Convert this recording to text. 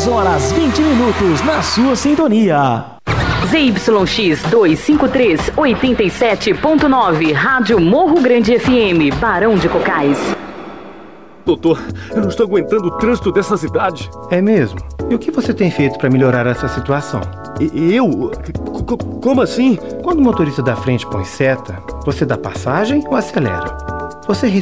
horas 20 minutos na sua sintonia. ZYX 253, 87.9, Rádio Morro Grande FM, Barão de Cocais. Doutor, eu não estou aguentando o trânsito dessa cidade. É mesmo? E o que você tem feito para melhorar essa situação? Eu? Como assim? Quando o motorista da frente põe seta, você dá passagem ou acelera? Você